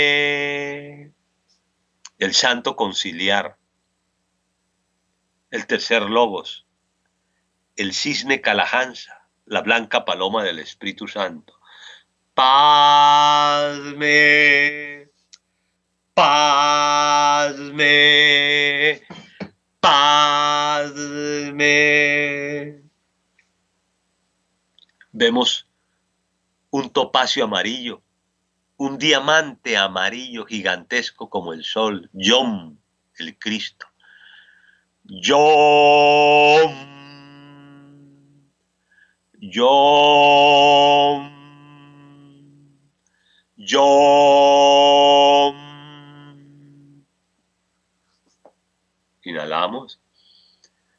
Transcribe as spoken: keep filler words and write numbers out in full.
el Santo Conciliar, el Tercer Logos, el Cisne Calajanza, la Blanca Paloma del Espíritu Santo. Padme, Padme, Padme. Vemos un topacio amarillo, un diamante amarillo gigantesco como el sol, Yom, el Cristo. Yom, Yom, Yom.